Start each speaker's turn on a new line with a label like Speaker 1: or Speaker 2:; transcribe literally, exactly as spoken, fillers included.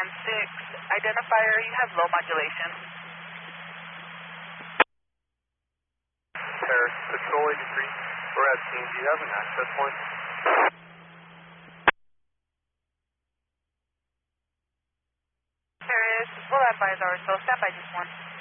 Speaker 1: one six, identifier, you have low modulation.
Speaker 2: Paris, Patrol eighty-three, we're at scene. Do you have an access point?
Speaker 1: Paris, we'll advise our so stand by just one.